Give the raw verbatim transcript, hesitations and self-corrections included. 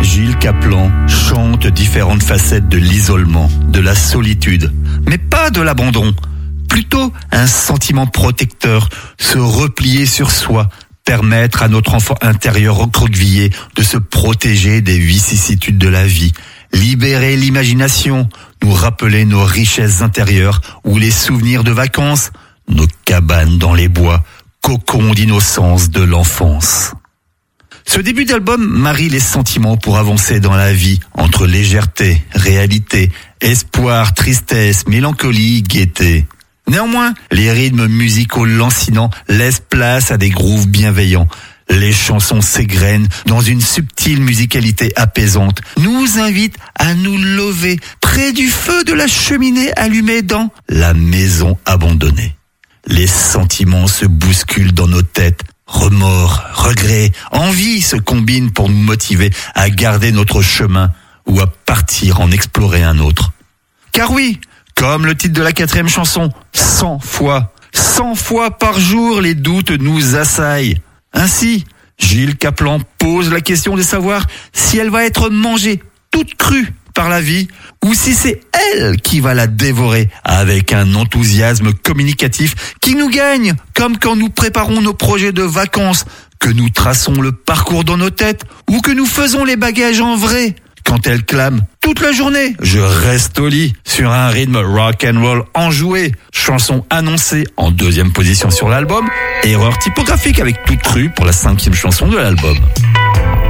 Gilles Caplan chante différentes facettes de l'isolement, de la solitude, mais pas de l'abandon. Plutôt un sentiment protecteur, se replier sur soi, permettre à notre enfant intérieur recroquevillé de se protéger des vicissitudes de la vie, libérer l'imagination, nous rappeler nos richesses intérieures ou les souvenirs de vacances, nos cabanes dans les bois, cocons d'innocence de l'enfance. Ce début d'album marie les sentiments pour avancer dans la vie, entre légèreté, réalité, espoir, tristesse, mélancolie, gaieté. Néanmoins, les rythmes musicaux lancinants laissent place à des grooves bienveillants. Les chansons s'égrènent dans une subtile musicalité apaisante, nous invitent à nous lever près du feu de la cheminée allumée dans la maison abandonnée. Les sentiments se bousculent dans nos têtes. Remords, regrets, envie se combinent pour nous motiver à garder notre chemin ou à partir en explorer un autre. Car oui, comme le titre de la quatrième chanson, cent fois, cent fois par jour les doutes nous assaillent. Ainsi, Gilles Caplan pose la question de savoir si elle va être mangée toute crue par la vie ou si c'est elle qui va la dévorer avec un enthousiasme communicatif qui nous gagne, comme quand nous préparons nos projets de vacances, que nous traçons le parcours dans nos têtes ou que nous faisons les bagages en vrai. Quand elle clame toute la journée, je reste au lit sur un rythme rock and roll enjoué, chanson annoncée en deuxième position sur l'album, erreur typographique avec toute crue pour la cinquième chanson de l'album.